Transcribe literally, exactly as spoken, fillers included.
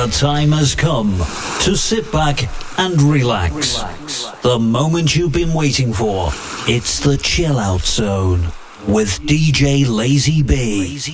The time has come to sit back and relax. The moment you've been waiting for. It's the Chill Out Zone with D J Lazy B.